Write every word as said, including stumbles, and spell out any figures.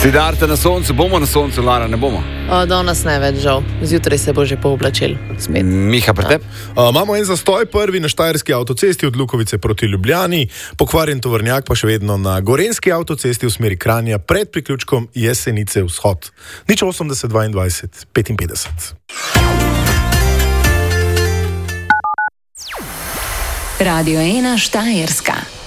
Siddharta na soncu, bomo na soncu, Lara, ne bomo. O, danes ne več, žal. Zjutraj se bo že pooblačil. Spet. Miha, pri tebi? Uh, imamo en zastoj, prvi na Štajerski avtocesti od Lukovice proti Ljubljani, pokvarjen tovornjak pa še vedno na Gorenjski avtocesti v smeri Kranja pred priključkom Jesenice vzhod. Nič osemdeset dvaindvajset petinpetdeset. Radio ena Štajerska.